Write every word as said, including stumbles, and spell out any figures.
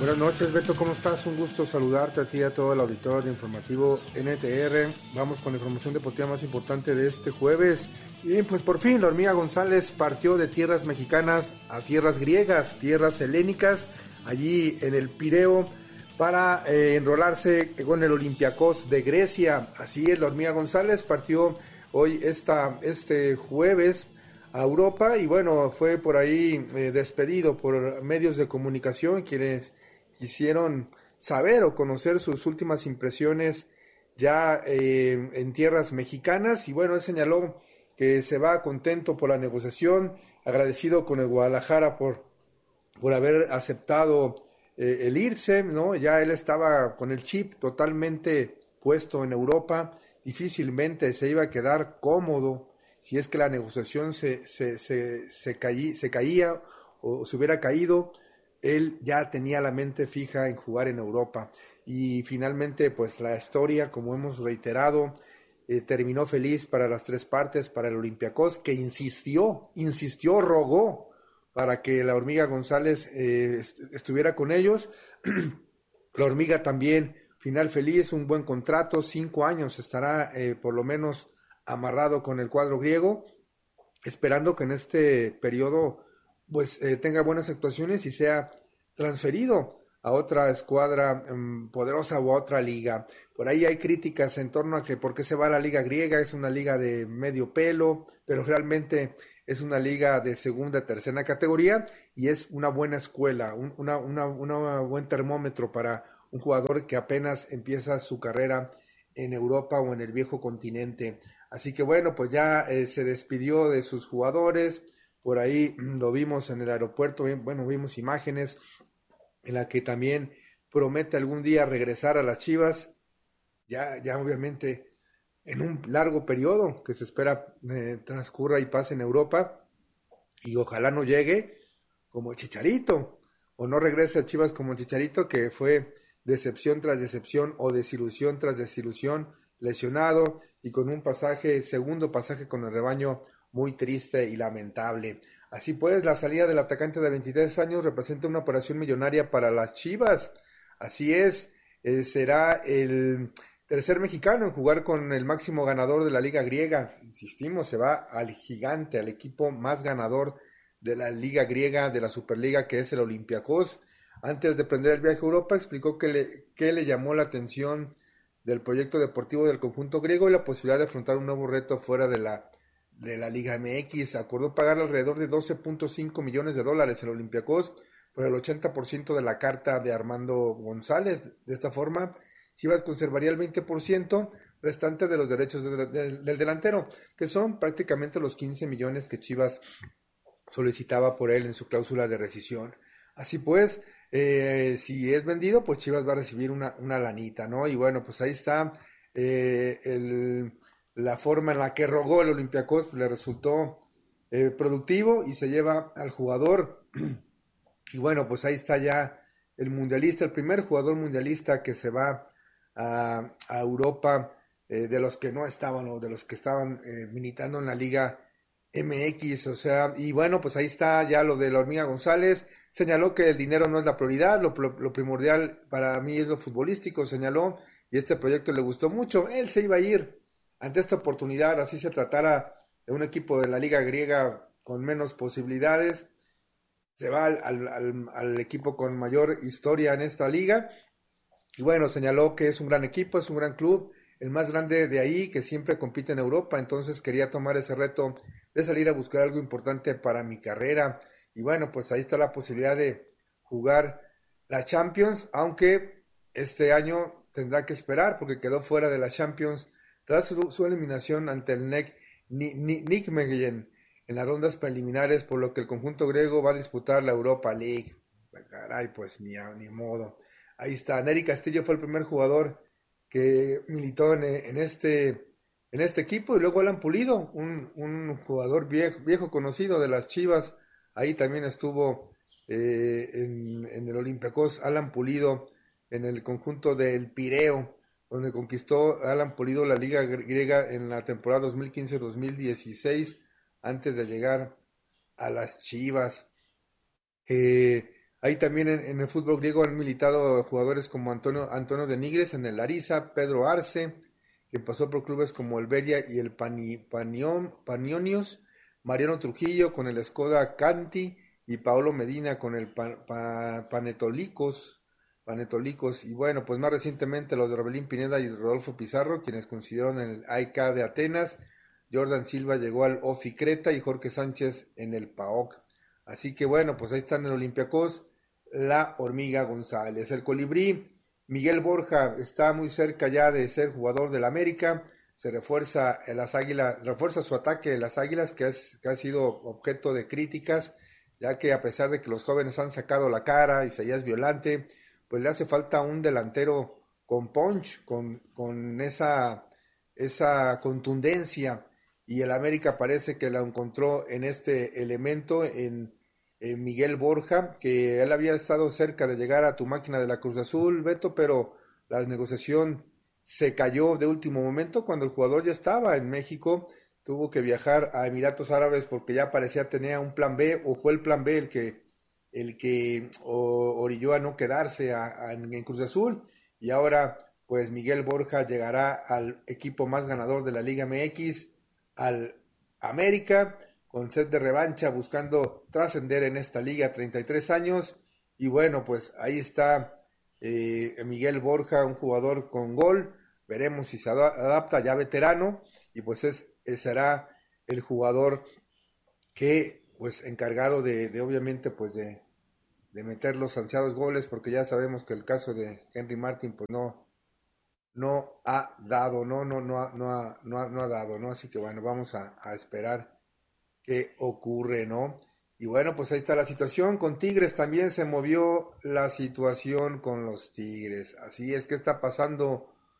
Buenas noches, Beto, ¿cómo estás? Un gusto saludarte a ti y a todo el auditorio de Informativo N T R. Vamos con la información deportiva más importante de este jueves. Y pues por fin la Hormiga González partió de tierras mexicanas a tierras griegas, tierras helénicas, allí en el Pireo, para eh, enrolarse con el Olympiacos de Grecia. Así es, la Hormiga González partió hoy esta, este jueves a Europa y bueno, fue por ahí eh, despedido por medios de comunicación quienes quisieron saber o conocer sus últimas impresiones ya eh, en tierras mexicanas. Y bueno, él señaló que se va contento por la negociación, agradecido con el Guadalajara por, por haber aceptado eh, el irse, ¿no? Ya él estaba con el chip totalmente puesto en Europa, difícilmente se iba a quedar cómodo si es que la negociación se, se, se, se, caí, se caía o se hubiera caído. Él ya tenía la mente fija en jugar en Europa. Y finalmente, pues la historia, como hemos reiterado, eh, terminó feliz para las tres partes, para el Olympiacos, que insistió, insistió, rogó para que la Hormiga González eh, est- estuviera con ellos. La Hormiga también, final feliz, un buen contrato, cinco años estará eh, por lo menos amarrado con el cuadro griego, esperando que en este periodo pues eh, tenga buenas actuaciones y sea transferido a otra escuadra um, poderosa o a otra liga. Por ahí hay críticas en torno a que por qué se va a la liga griega, es una liga de medio pelo, pero realmente es una liga de segunda, tercera categoría y es una buena escuela, un una, una, una buen termómetro para un jugador que apenas empieza su carrera en Europa o en el viejo continente. Así que bueno, pues ya eh, se despidió de sus jugadores. Por ahí lo vimos en el aeropuerto, bueno, vimos imágenes en la que también promete algún día regresar a las Chivas, ya, ya obviamente en un largo periodo que se espera eh, transcurra y pase en Europa, y ojalá no llegue como Chicharito, o no regrese a Chivas como Chicharito, que fue decepción tras decepción o desilusión tras desilusión, lesionado y con un pasaje, segundo pasaje con el rebaño muy triste y lamentable. Así pues, la salida del atacante de veintitrés años representa una operación millonaria para las Chivas. Así es, eh, será el tercer mexicano en jugar con el máximo ganador de la liga griega. Insistimos, se va al gigante, al equipo más ganador de la liga griega, de la Superliga, que es el Olympiacos. Antes de prender el viaje a Europa, explicó que le, que le llamó la atención del proyecto deportivo del conjunto griego y la posibilidad de afrontar un nuevo reto fuera de la de la Liga M X. Acordó pagar alrededor de doce punto cinco millones de dólares al Olympiacos por el ochenta por ciento de la carta de Armando González. De esta forma, Chivas conservaría el veinte por ciento restante de los derechos de, de, del delantero, que son prácticamente los quince millones que Chivas solicitaba por él en su cláusula de rescisión. Así pues, eh, si es vendido, pues Chivas va a recibir una, una lanita, ¿no? Y bueno, pues ahí está eh, el la forma en la que rogó el Olympiacos, pues, le resultó eh, productivo y se lleva al jugador. Y bueno, pues ahí está ya el mundialista, el primer jugador mundialista que se va a, a Europa, eh, de los que no estaban o de los que estaban eh, militando en la Liga M X, o sea, y bueno, pues ahí está ya lo de la Hormiga González. Señaló que el dinero no es la prioridad, lo, lo, lo primordial para mí es lo futbolístico, señaló, y este proyecto le gustó mucho. Él se iba a ir ante esta oportunidad, así se tratara de un equipo de la liga griega con menos posibilidades, se va al, al, al, al equipo con mayor historia en esta liga, y bueno, señaló que es un gran equipo, es un gran club, el más grande de ahí, que siempre compite en Europa, entonces quería tomar ese reto de salir a buscar algo importante para mi carrera, y bueno, pues ahí está la posibilidad de jugar la Champions, aunque este año tendrá que esperar, porque quedó fuera de la Champions tras su, su eliminación ante el N E C Nijmegen en las rondas preliminares, por lo que el conjunto griego va a disputar la Europa League. Caray, pues ni, a, ni modo. Ahí está, Nery Castillo fue el primer jugador que militó en, en, este, en este equipo, y luego Alan Pulido, un, un jugador viejo, viejo conocido de las Chivas, ahí también estuvo eh, en, en el Olympiacos, Alan Pulido, en el conjunto del Pireo, donde conquistó Alan Pulido la liga griega en la temporada dos mil quince dos mil dieciséis, antes de llegar a las Chivas. Eh, Ahí también en, en el fútbol griego han militado jugadores como Antonio, Antonio de Nigres en el Larissa, Pedro Arce, que pasó por clubes como el Beria y el Pani, Panion, Panionios, Mariano Trujillo con el Skoda Canti y Paolo Medina con el pa, pa, Panetolicos, Panetolicos, y bueno, pues más recientemente los de Robelín Pineda y Rodolfo Pizarro, quienes coincidieron en el A E K de Atenas. Jordan Silva llegó al Ofi Creta y Jorge Sánchez en el P A O K. Así que bueno, pues ahí están en Olympiacos la Hormiga González. El Colibrí, Miguel Borja, está muy cerca ya de ser jugador del América. Se refuerza en las Águilas, refuerza su ataque en las Águilas, que, es, que ha sido objeto de críticas, ya que a pesar de que los jóvenes han sacado la cara, Isaías Violante, pues le hace falta un delantero con punch, con, con esa, esa contundencia, y el América parece que la encontró en este elemento, en eh, Miguel Borja, que él había estado cerca de llegar a tu máquina de la Cruz Azul, Beto, pero la negociación se cayó de último momento cuando el jugador ya estaba en México, tuvo que viajar a Emiratos Árabes porque ya parecía tener un plan B, o fue el plan B el que, el que o, orilló a no quedarse a, a, en Cruz Azul, y ahora pues Miguel Borja llegará al equipo más ganador de la Liga M X, al América, con sed de revancha, buscando trascender en esta liga, treinta y tres años, y bueno, pues ahí está eh, Miguel Borja, un jugador con gol, veremos si se adapta, ya veterano, y pues es, es será el jugador que, pues encargado de, de obviamente, pues de, de meter los ansiados goles, porque ya sabemos que el caso de Henry Martin, pues no, no ha dado, no, no, no, no, ha, no, ha, no ha dado, ¿no? Así que bueno, vamos a, a esperar qué ocurre, ¿no? Y bueno, pues ahí está la situación. Con Tigres también se movió la situación con los Tigres. Así es que está pasando